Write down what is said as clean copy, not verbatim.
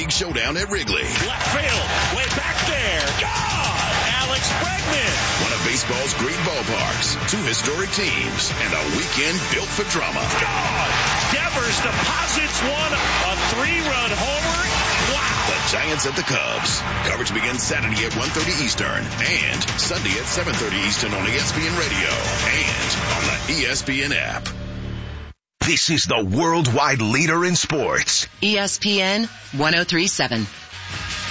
League showdown at Wrigley. Left field, way back there. God! Alex Bregman. One of baseball's great ballparks, two historic teams, and a weekend built for drama. God! Devers deposits one, a 3-run homer. Wow! The Giants at the Cubs. Coverage begins Saturday at 1:30 Eastern and Sunday at 7:30 Eastern on ESPN Radio and on the ESPN app. This is the worldwide leader in sports. ESPN 103.7.